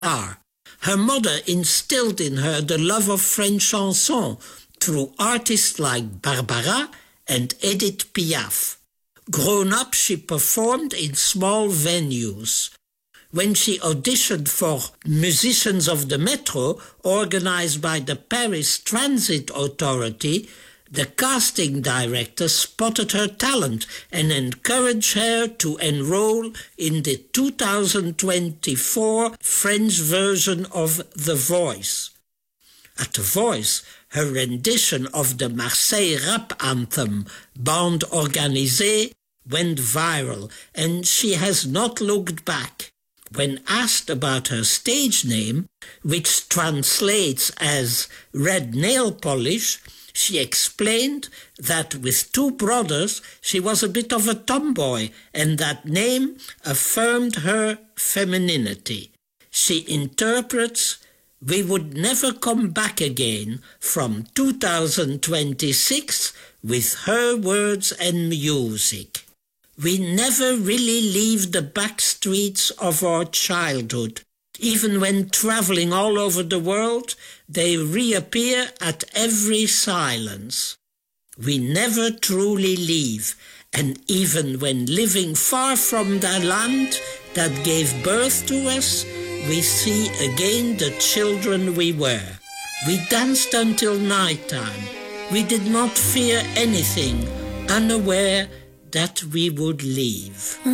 are. Her mother instilled in her the love of French chanson through artists like Barbara and Edith Piaf. Grown up, she performed in small venues. When she auditioned for Musicians of the Metro, organized by the Paris Transit Authority, the casting director spotted her talent and encouraged her to enroll in the 2024 French version of The Voice. At The Voice, her rendition of the Marseille rap anthem, Bande Organisée, went viral, and she has not looked back. When asked about her stage name, which translates as red nail polish, she explained that with two brothers, she was a bit of a tomboy, and that name affirmed her femininity. She interprets, "We would never come back again" from 2026 with her words and music. We never really leave the back streets of our childhood. Even when traveling all over the world, they reappear at every silence. We never truly leave, and even when living far from the land that gave birth to us, we see again the children we were. We danced until nighttime. We did not fear anything, unaware that we would leave.